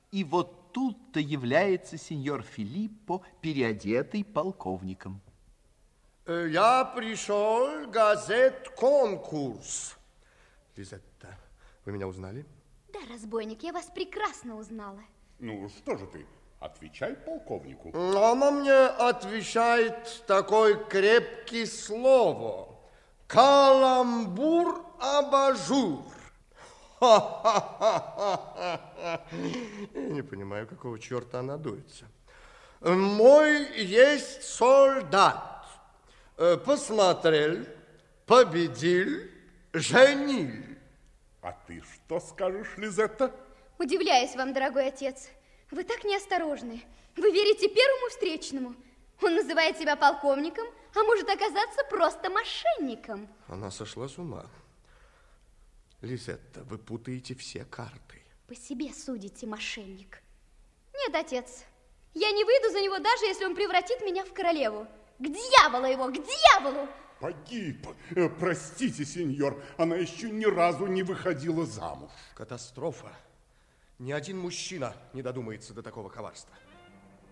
И вот тут-то является сеньор Филиппо, переодетый полковником. Я пришел газет-конкурс. Лизетта, вы меня узнали? Да, разбойник, я вас прекрасно узнала. Ну, что же ты? Отвечай полковнику. Она мне отвечает такое крепкое слово. Каламбур-абажур. Я не понимаю, какого черта она дуется. Мой есть солдат. Посмотрел, победил, женил. А ты что скажешь, Лизетта? Удивляюсь вам, дорогой отец. Вы так неосторожны. Вы верите первому встречному. Он называет себя полковником, а может оказаться просто мошенником. Она сошла с ума. Лизетта, вы путаете все карты. По себе судите, мошенник. Нет, отец, я не выйду за него, даже если он превратит меня в королеву. К дьяволу его, к дьяволу! Погиб. Простите, сеньор, она еще ни разу не выходила замуж. Катастрофа. Ни один мужчина не додумается до такого коварства.